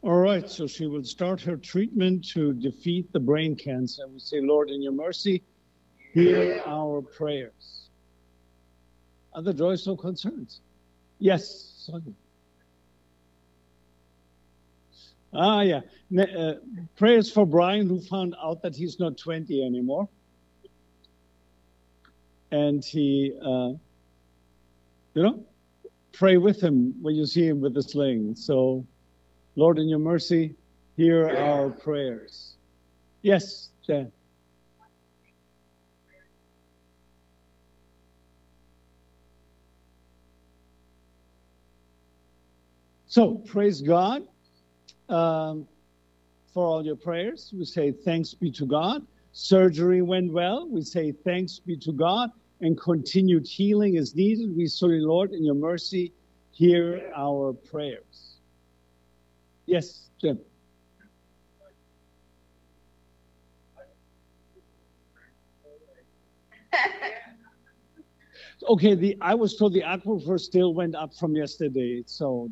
All right, so she will start her treatment to defeat the brain cancer. We say, Lord, in your mercy, hear our prayers. Other joys or concerns? Yes, Sonia. Yeah. Prayers for Brian, who found out that he's not 20 anymore. And he, pray with him when you see him with the sling. So, Lord, in your mercy, hear our prayers. Yes, Jan. So, praise God for all your prayers. We say thanks be to God. Surgery went well. We say thanks be to God. And continued healing is needed. We say, Lord, in your mercy, hear our prayers. Yes, Jim. Okay, I was told the aquifer still went up from yesterday, so